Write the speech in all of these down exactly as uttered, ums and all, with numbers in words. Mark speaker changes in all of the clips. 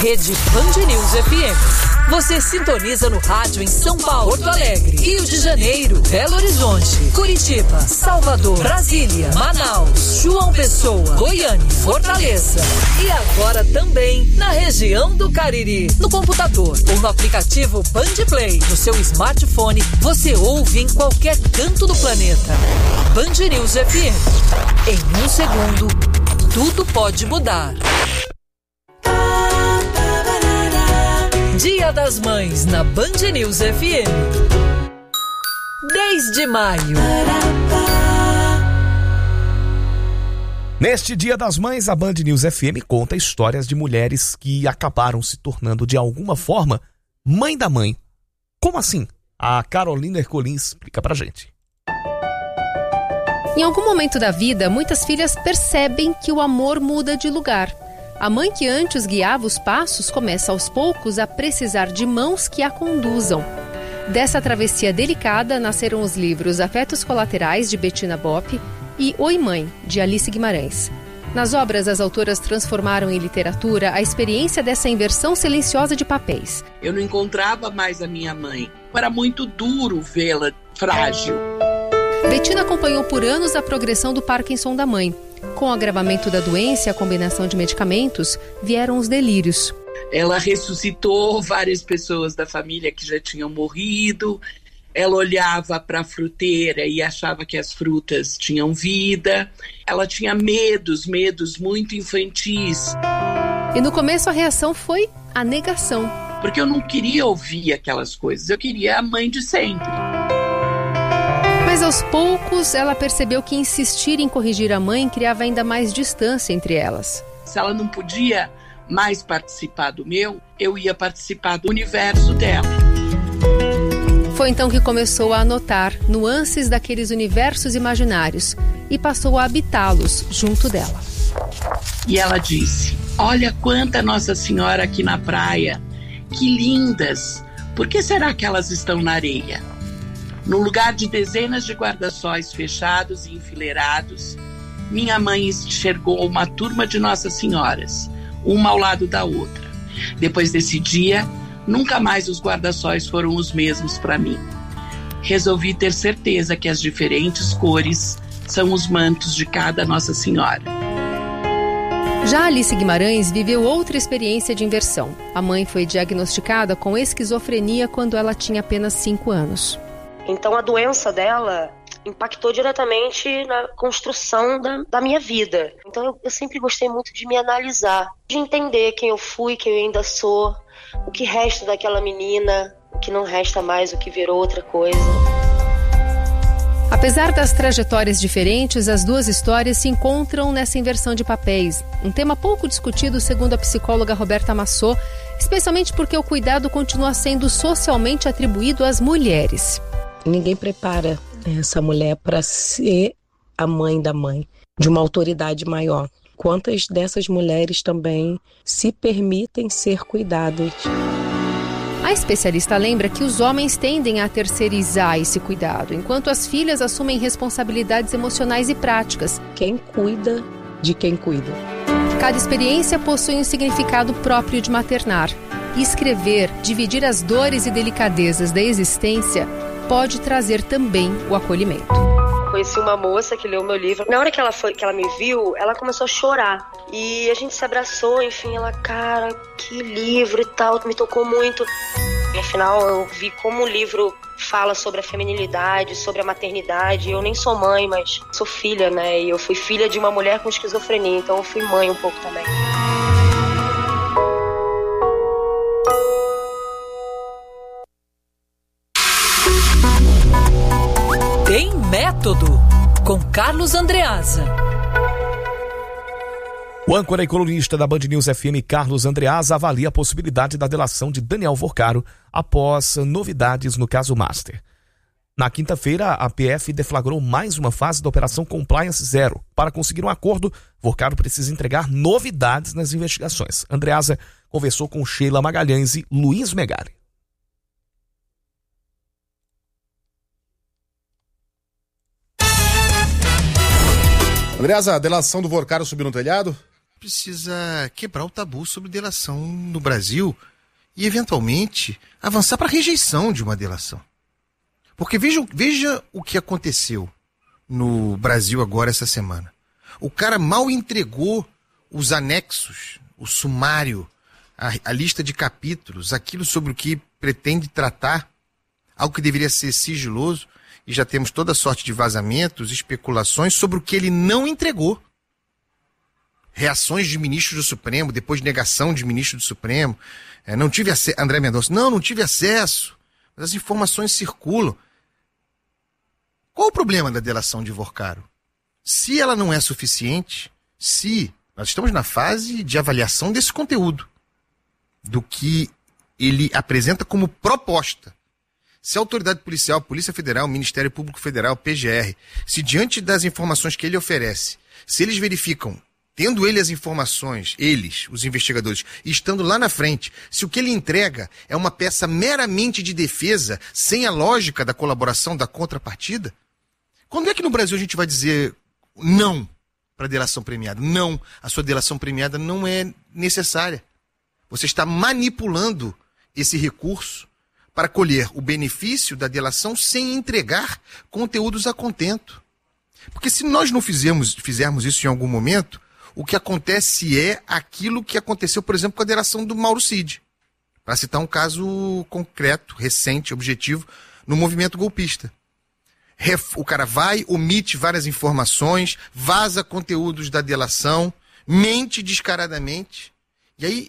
Speaker 1: Rede Band News F M. Você sintoniza no rádio em São Paulo, Porto Alegre, Rio de Janeiro, Belo Horizonte, Curitiba, Salvador, Brasília, Manaus, João Pessoa, Goiânia, Fortaleza e agora também na região do Cariri. No computador ou no aplicativo Band Play, no seu smartphone, você ouve em qualquer canto do planeta. Band News F M. Em um segundo, tudo pode mudar. Dia das Mães na Band News F M. dez de maio.
Speaker 2: Neste Dia das Mães, a Band News F M conta histórias de mulheres que acabaram se tornando, de alguma forma, mãe da mãe. Como assim? A Carolina Ercolim explica pra gente.
Speaker 3: Em algum momento da vida, muitas filhas percebem que o amor muda de lugar. A mãe que antes guiava os passos começa aos poucos a precisar de mãos que a conduzam. Dessa travessia delicada nasceram os livros Afetos Colaterais, de Bettina Bopp, e Oi Mãe, de Alice Guimarães. Nas obras, as autoras transformaram em literatura a experiência dessa inversão silenciosa de papéis.
Speaker 4: Eu não encontrava mais a minha mãe. Era muito duro vê-la frágil.
Speaker 3: Bettina acompanhou por anos a progressão do Parkinson da mãe. Com o agravamento da doença e a combinação de medicamentos, vieram os delírios.
Speaker 4: Ela ressuscitou várias pessoas da família que já tinham morrido. Ela olhava para a fruteira e achava que as frutas tinham vida. Ela tinha medos, medos muito infantis.
Speaker 3: E no começo a reação foi a negação.
Speaker 4: Porque eu não queria ouvir aquelas coisas, eu queria a mãe de sempre.
Speaker 3: Mas aos poucos ela percebeu que insistir em corrigir a mãe criava ainda mais distância entre elas.
Speaker 4: Se ela não podia mais participar do meu, eu ia participar do universo dela.
Speaker 3: Foi então que começou a anotar nuances daqueles universos imaginários e passou a habitá-los junto dela.
Speaker 4: E ela disse: olha quanta Nossa Senhora aqui na praia, que lindas! Por que será que elas estão na areia? No lugar de dezenas de guarda-sóis fechados e enfileirados, minha mãe enxergou uma turma de Nossas Senhoras, uma ao lado da outra. Depois desse dia, nunca mais os guarda-sóis foram os mesmos para mim. Resolvi ter certeza que as diferentes cores são os mantos de cada Nossa Senhora.
Speaker 3: Já Alice Guimarães viveu outra experiência de inversão. A mãe foi diagnosticada com esquizofrenia quando ela tinha apenas cinco anos.
Speaker 5: Então a doença dela impactou diretamente na construção da, da minha vida. Então eu, eu sempre gostei muito de me analisar, de entender quem eu fui, quem eu ainda sou, o que resta daquela menina, o que não resta mais, o que virou outra coisa.
Speaker 3: Apesar das trajetórias diferentes, as duas histórias se encontram nessa inversão de papéis. Um tema pouco discutido, segundo a psicóloga Roberta Massot, especialmente porque o cuidado continua sendo socialmente atribuído às mulheres.
Speaker 6: Ninguém prepara essa mulher para ser a mãe da mãe, de uma autoridade maior. Quantas dessas mulheres também se permitem ser cuidadas?
Speaker 3: A especialista lembra que os homens tendem a terceirizar esse cuidado, enquanto as filhas assumem responsabilidades emocionais e práticas.
Speaker 6: Quem cuida de quem cuida.
Speaker 3: Cada experiência possui um significado próprio de maternar. E escrever, dividir as dores e delicadezas da existência pode trazer também o acolhimento.
Speaker 5: Conheci uma moça que leu meu livro. Na hora que ela, foi, que ela me viu, ela começou a chorar. E a gente se abraçou, enfim, ela, cara, que livro e tal, me tocou muito. E, afinal, eu vi como o livro fala sobre a feminilidade, sobre a maternidade. Eu nem sou mãe, mas sou filha, né? E eu fui filha de uma mulher com esquizofrenia, então eu fui mãe um pouco também.
Speaker 1: Tem Método, com Carlos Andreasa.
Speaker 2: O âncora e colunista da Band News F M, Carlos Andreasa, avalia a possibilidade da delação de Daniel Vorcaro após novidades no caso Master. Na quinta-feira, a P F deflagrou mais uma fase da Operação Compliance Zero. Para conseguir um acordo, Vorcaro precisa entregar novidades nas investigações. Andreasa conversou com Sheila Magalhães e Luiz Megali.
Speaker 7: Andreasa, a delação do Vorcaro subiu no telhado? precisa quebrar o tabu sobre delação no Brasil e, eventualmente, avançar para a rejeição de uma delação. Porque veja, veja o que aconteceu no Brasil agora essa semana. O cara mal entregou os anexos, o sumário, a, a lista de capítulos, aquilo sobre o que pretende tratar, algo que deveria ser sigiloso, e já temos toda sorte de vazamentos, especulações sobre o que ele não entregou. Reações de ministros do Supremo, depois negação de ministro do Supremo. É, não tive acesso. André Mendonça, não, não tive acesso. Mas as informações circulam. Qual o problema da delação de Vorcaro? Se ela não é suficiente, se nós estamos na fase de avaliação desse conteúdo, do que ele apresenta como proposta. Se a autoridade policial, Polícia Federal, Ministério Público Federal, P G R, se diante das informações que ele oferece, se eles verificam, tendo ele as informações, eles, os investigadores, estando lá na frente, se o que ele entrega é uma peça meramente de defesa, sem a lógica da colaboração, da contrapartida, quando é que no Brasil a gente vai dizer não para a delação premiada? Não, a sua delação premiada não é necessária. Você está manipulando esse recurso para colher o benefício da delação sem entregar conteúdos a contento. Porque se nós não fizermos, fizermos isso em algum momento, o que acontece é aquilo que aconteceu, por exemplo, com a delação do Mauro Cid. Para citar um caso concreto, recente, objetivo, no movimento golpista. O cara vai, omite várias informações, vaza conteúdos da delação, mente descaradamente, e aí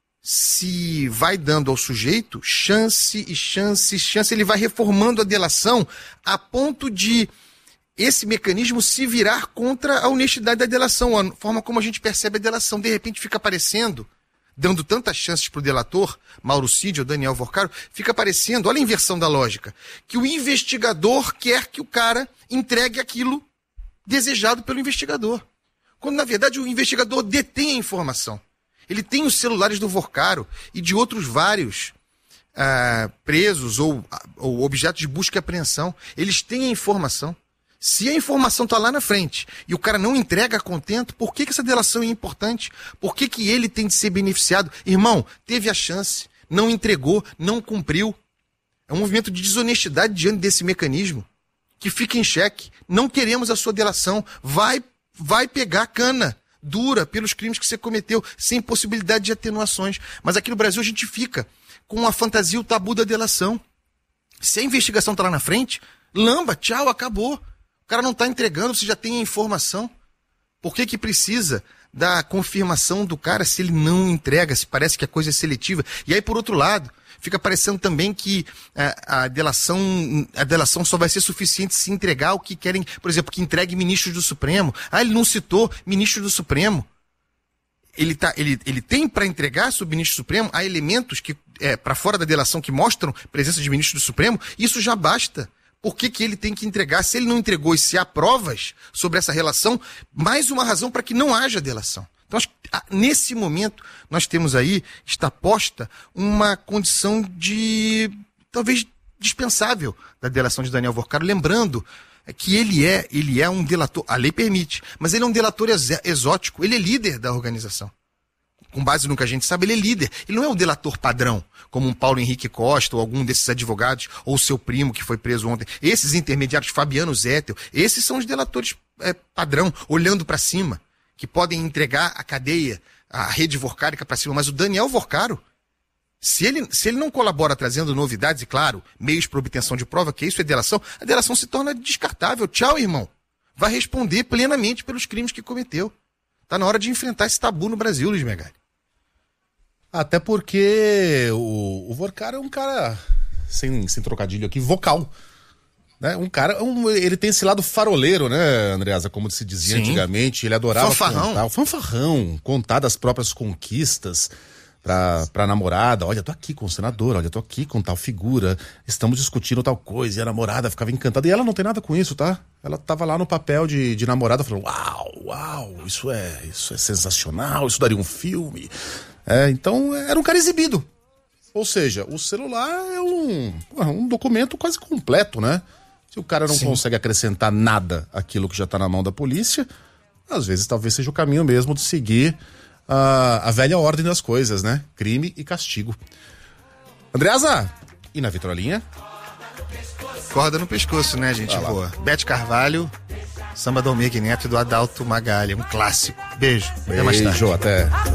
Speaker 7: se vai dando ao sujeito chance e chance e chance, ele vai reformando a delação a ponto de esse mecanismo se virar contra a honestidade da delação, a forma como a gente percebe a delação. De repente fica aparecendo, dando tantas chances para o delator, Mauro Cid ou Daniel Vorcaro, fica aparecendo, olha a inversão da lógica, que o investigador quer que o cara entregue aquilo desejado pelo investigador. Quando, na verdade, o investigador detém a informação. Ele tem os celulares do Vorcaro e de outros vários ah, presos ou, ou objetos de busca e apreensão. Eles têm a informação. Se a informação está lá na frente e o cara não entrega a contento, por que, que essa delação é importante? Por que, que ele tem de ser beneficiado? Irmão, teve a chance, não entregou, não cumpriu. É um movimento de desonestidade diante desse mecanismo que fica em xeque. Não queremos a sua delação. Vai, vai pegar cana dura pelos crimes que você cometeu, sem possibilidade de atenuações. Mas aqui no Brasil a gente fica com a fantasia, o tabu da delação. Se a investigação está lá na frente, lamba, tchau, acabou. O cara não está entregando, você já tem a informação. Por que que precisa da confirmação do cara se ele não entrega, se parece que a coisa é seletiva? E aí, por outro lado, fica parecendo também que a, a, delação, a delação só vai ser suficiente se entregar o que querem, por exemplo, que entregue ministros do Supremo. Ah, ele não citou ministro do Supremo. Ele, tá, ele, ele tem para entregar sobre o ministro do Supremo, há elementos que é, para fora da delação que mostram presença de ministro do Supremo, isso já basta. Por que que ele tem que entregar? Se ele não entregou e se há provas sobre essa relação, mais uma razão para que não haja delação. Então, nesse momento, nós temos aí, está posta uma condição de, talvez, dispensável da delação de Daniel Vorcaro, lembrando que ele é, ele é um delator, a lei permite, mas ele é um delator exótico, ele é líder da organização. Com base no que a gente sabe, ele é líder. Ele não é o delator padrão, como um Paulo Henrique Costa ou algum desses advogados, ou seu primo que foi preso ontem. Esses intermediários, Fabiano Zettel, esses são os delatores é, padrão, olhando para cima, que podem entregar a cadeia, a rede vorcárica para cima. Mas o Daniel Vorcaro, se ele, se ele não colabora trazendo novidades, e claro, meios para obtenção de prova, que isso é delação, a delação se torna descartável. Tchau, irmão. Vai responder plenamente pelos crimes que cometeu. Está na hora de enfrentar esse tabu no Brasil, Luiz Megali.
Speaker 8: Até porque o, o Vorcaro é um cara, sem, sem trocadilho aqui, vocal. Né? Um cara, um, ele tem esse lado faroleiro, né, Andreasa, como se dizia Sim. antigamente. Ele adorava
Speaker 7: fanfarrão.
Speaker 8: contar, o fanfarrão, contar das próprias conquistas pra, pra namorada. Olha, tô aqui com o senador, olha, tô aqui com tal figura, estamos discutindo tal coisa. E a namorada ficava encantada. E ela não tem nada com isso, tá? Ela tava lá no papel de, de namorada, falando, uau, uau, isso é, isso é sensacional, isso daria um filme... É, então era um cara exibido. Ou seja, o celular é um, um documento quase completo, né? Se o cara não Sim. consegue acrescentar nada àquilo que já está na mão da polícia, às vezes talvez seja o caminho mesmo de seguir a, a velha ordem das coisas, né? Crime e castigo. Andreasa, e na vitrolinha?
Speaker 7: Corda no pescoço, né, gente boa? Bete Carvalho, Samba do Almir Neto e do Adalto Magalha, um clássico. Beijo.
Speaker 8: Beijo, até mais tarde. Até.